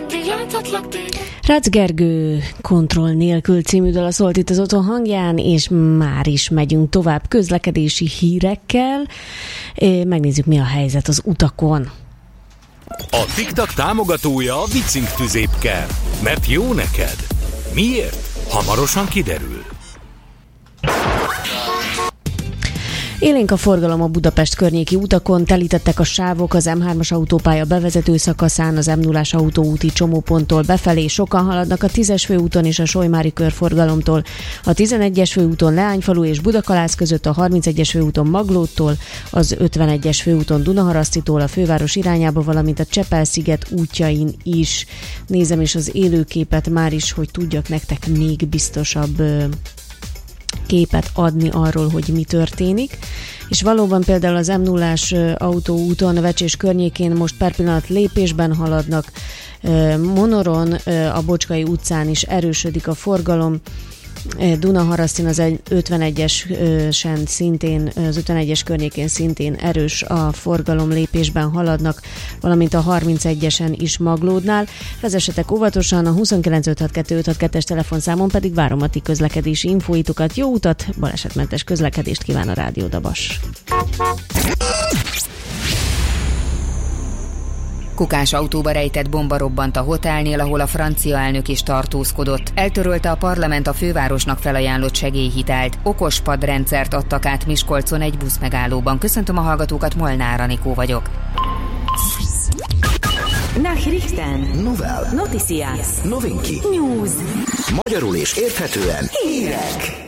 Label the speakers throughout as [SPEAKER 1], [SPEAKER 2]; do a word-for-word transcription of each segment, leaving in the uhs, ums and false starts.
[SPEAKER 1] Rácz Gergő Kontroll nélkül című dala szólt itt az Otthon hangján, és már is megyünk tovább közlekedési hírekkel. Megnézzük, mi a helyzet az utakon.
[SPEAKER 2] A TikTok támogatója a Vicink tüzépke, mert jó neked. Miért? Hamarosan kiderül.
[SPEAKER 1] Élénk a forgalom a Budapest környéki utakon, telítettek a sávok az em hármas autópálya bevezető szakaszán, az em nullás autóúti csomóponttól befelé, sokan haladnak a tízes főúton és a Solymári körforgalomtól, a tizenegyes főúton Leányfalu és Budakalász között, a harmincegyes főúton Maglóttól, az ötvenegyes főúton Dunaharasztitól a főváros irányába, valamint a Csepel-sziget útjain is. Nézem is az élőképet már is, hogy tudjak nektek még biztosabb képet adni arról, hogy mi történik. És valóban például az em nullás autóúton, Vecsés környékén most per pillanat lépésben haladnak, Monoron, a Bocskai utcán is erősödik a forgalom, Dunaharasztin az ötvenegyesen szintén, az ötvenegyes környékén szintén erős a forgalom, lépésben haladnak, valamint a harmincegyesen is Maglódnál. Vezessetek óvatosan, a huszonkilenc ötszázhatvankettő ötszázhatvankettes telefonszámon pedig várom a ti közlekedési infóitokat. Jó utat, balesetmentes közlekedést kíván a Rádió Dabas.
[SPEAKER 3] Kukás autóba rejtett bomba robbant a hotelnél, ahol a francia elnök is tartózkodott. Eltörölte a parlament a fővárosnak felajánlott segélyhitelt. Okospad rendszert adtak át Miskolcon egy buszmegállóban. Köszöntöm a hallgatókat, Molnár Anikó vagyok.
[SPEAKER 4] Nachrichten.
[SPEAKER 5] Novel.
[SPEAKER 4] Noticias.
[SPEAKER 5] Novinki.
[SPEAKER 4] News.
[SPEAKER 5] Magyarul és érthetően.
[SPEAKER 4] Hírek.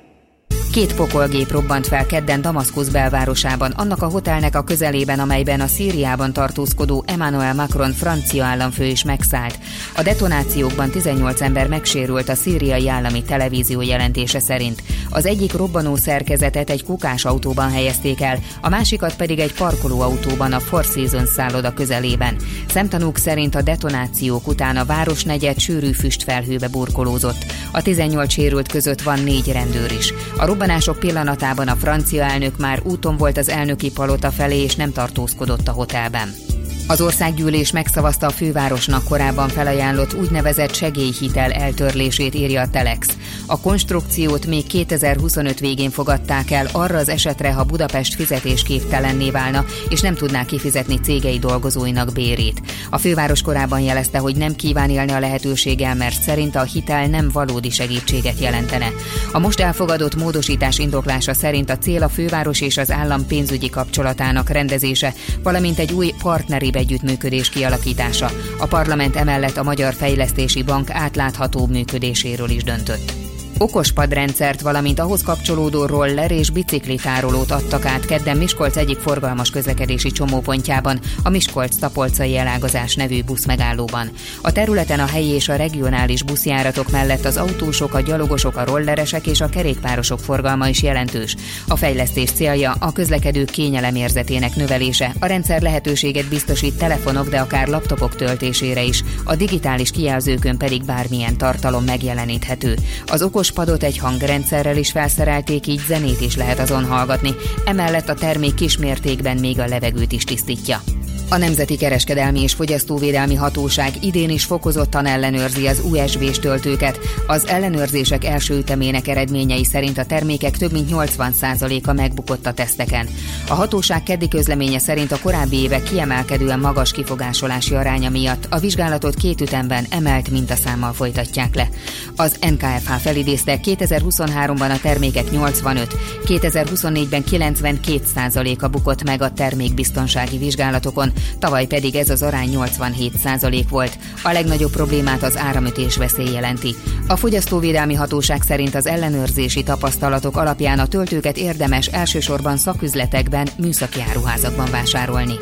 [SPEAKER 3] Két pokolgép robbant fel kedden Damaszkusz belvárosában, annak a hotelnek a közelében, amelyben a Szíriában tartózkodó Emmanuel Macron francia államfő is megszállt. A detonációkban tizennyolc ember megsérült, a szíriai állami televízió jelentése szerint. Az egyik robbanó szerkezetet egy kukás autóban helyezték el, a másikat pedig egy parkolóautóban a Four Seasons szálloda közelében. Szemtanúk szerint a detonációk után a városnegyed sűrű füstfelhőbe burkolózott. A tizennyolc sérült között van négy rendőr is. A robbanások pillanatában a francia elnök már úton volt az elnöki palota felé, és nem tartózkodott a hotelben. Az országgyűlés megszavazta a fővárosnak korábban felajánlott úgynevezett segélyhitel eltörlését, írja a Telex. A konstrukciót még kétezer-huszonöt végén fogadták el arra az esetre, ha Budapest fizetésképtelenné válna, és nem tudná kifizetni cégei dolgozóinak bérét. A főváros korábban jelezte, hogy nem kíván élni a lehetőséggel, mert szerint a hitel nem valódi segítséget jelentene. A most elfogadott módosítás indoklása szerint a cél a főváros és az állam pénzügyi kapcsolatának rendezése, valamint egy új partneri együttműködés kialakítása. A parlament emellett a Magyar Fejlesztési Bank átláthatóbb működéséről is döntött. Okospad rendszert, valamint ahhoz kapcsolódó roller és biciklitárolót adtak át kedden Miskolc egyik forgalmas közlekedési csomópontjában, a Miskolc-Tapolcai elágazás nevű buszmegállóban. A területen a helyi és a regionális buszjáratok mellett az autósok, a gyalogosok, a rolleresek és a kerékpárosok forgalma is jelentős. A fejlesztés célja a közlekedők kényelemérzetének növelése. A rendszer lehetőséget biztosít telefonok, de akár laptopok töltésére is, a digitális kijelzőkön pedig bármilyen tartalom megjeleníthető. Az okospadot egy hangrendszerrel is felszerelték, így zenét is lehet azon hallgatni. Emellett a termék kismértékben még a levegőt is tisztítja. A Nemzeti Kereskedelmi és Fogyasztóvédelmi Hatóság idén is fokozottan ellenőrzi az u es bés töltőket. Az ellenőrzések első ütemének eredményei szerint a termékek több mint nyolcvan százaléka megbukott a teszteken. A hatóság keddi közleménye szerint a korábbi évek kiemelkedően magas kifogásolási aránya miatt a vizsgálatot két ütemben emelt mintaszámmal folytatják le. Az en ká ef há felidézte, kétezer-huszonháromban a termékek nyolcvanöt, kétezer-huszonnégyben kilencvenkét százaléka bukott meg a termékbiztonsági vizsgálatokon, tavaly pedig ez az arány nyolcvanhét százalék volt. A legnagyobb problémát az áramütés veszély jelenti. A Fogyasztóvédelmi Hatóság szerint az ellenőrzési tapasztalatok alapján a töltőket érdemes elsősorban szaküzletekben, műszaki áruházakban vásárolni.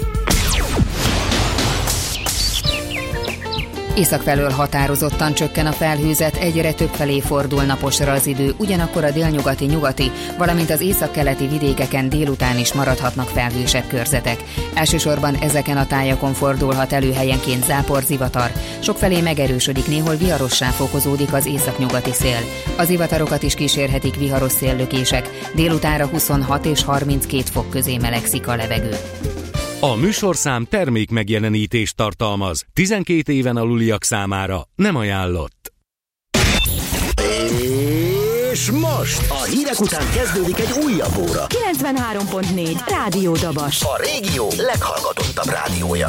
[SPEAKER 3] Északfelől határozottan csökken a felhőzet, egyre többfelé fordul naposra az idő, ugyanakkor a délnyugati, nyugati, valamint az északkeleti vidékeken délután is maradhatnak felhősebb körzetek. Elsősorban ezeken a tájakon fordulhat elő helyenként zápor, zivatar. Sokfelé megerősödik, néhol viharossá fokozódik az északnyugati szél. Az zivatarokat is kísérhetik viharos széllökések, délutánra huszonhat és harminckét fok közé melegszik a levegő.
[SPEAKER 2] A műsorszám termék megjelenítést tartalmaz. tizenkét éven aluliak számára nem ajánlott.
[SPEAKER 5] És most a hírek után kezdődik egy újabb óra.
[SPEAKER 4] kilencvenhárom pont négy Rádió Dabas.
[SPEAKER 5] A régió leghallgatottabb rádiója.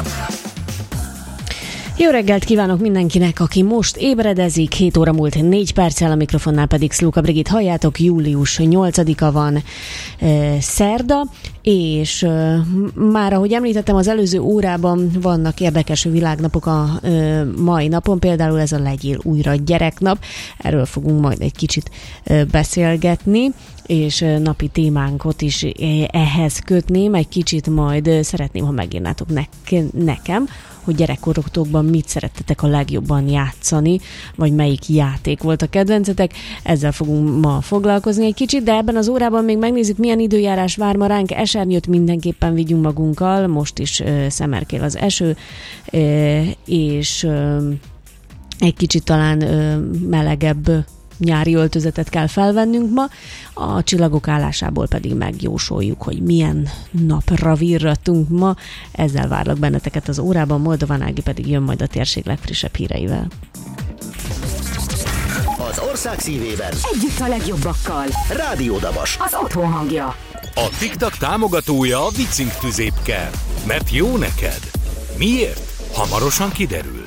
[SPEAKER 1] Jó reggelt kívánok mindenkinek, aki most ébredezik. hét óra múlt négy perccel, a mikrofonnál pedig Szlóka Brigit halljátok. Július nyolcadika van, e, szerda, és e, már ahogy említettem, az előző órában vannak érdekes világnapok a e, mai napon, például ez a Legyél újra gyereknap. Erről fogunk majd egy kicsit e, beszélgetni, és napi témánkot is ehhez kötném. Egy kicsit majd szeretném, ha megírnátok ne- nekem, hogy gyerekkorotokban mit szerettetek a legjobban játszani, vagy melyik játék volt a kedvencetek. Ezzel fogunk ma foglalkozni egy kicsit, de ebben az órában még megnézzük, milyen időjárás vár ma ránk. Esernyőt mindenképpen vigyünk magunkkal, most is uh, szemerkél az eső, uh, és uh, egy kicsit talán uh, melegebb nyári öltözetet kell felvennünk ma, a csillagok állásából pedig megjósoljuk, hogy milyen napra virratunk ma. Ezzel várlak benneteket az órában, Moldovan Ági pedig jön majd a térség legfrissebb híreivel.
[SPEAKER 5] Az ország szívében
[SPEAKER 4] Együtt a legjobbakkal.
[SPEAKER 5] Rádió Dabas.
[SPEAKER 4] Az otthon hangja.
[SPEAKER 2] A TikTok támogatója a Vicink tüzépker. Mert jó neked. Miért? Hamarosan kiderül.